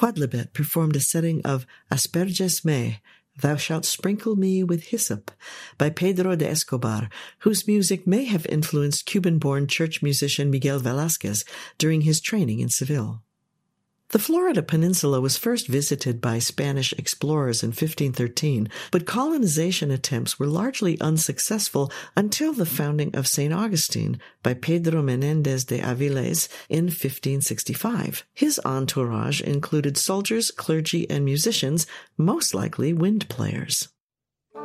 Quodlibet performed a setting of Asperges me, Thou Shalt Sprinkle Me with Hyssop, by Pedro de Escobar, whose music may have influenced Cuban-born church musician Miguel Velázquez during his training in Seville. The Florida Peninsula was first visited by Spanish explorers in 1513, but colonization attempts were largely unsuccessful until the founding of St. Augustine by Pedro Menéndez de Avilés in 1565. His entourage included soldiers, clergy, and musicians, most likely wind players.